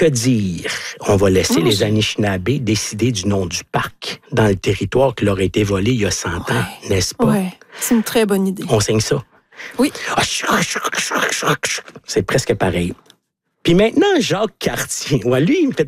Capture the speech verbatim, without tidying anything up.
Que dire? On va laisser Mmh. les Anishinabés décider du nom du parc dans le territoire qui leur a été volé il y a cent Ouais. ans, n'est-ce pas? Ouais, c'est une très bonne idée. On signe ça. Oui. C'est presque pareil. Puis maintenant, Jacques Cartier. Ouais, lui, il me fait